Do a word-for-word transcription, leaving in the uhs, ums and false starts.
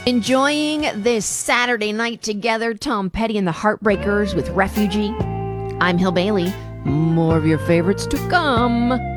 Enjoying this Saturday night together, Tom Petty and the Heartbreakers with Refugee. I'm Hill Bailey. More of your favorites to come.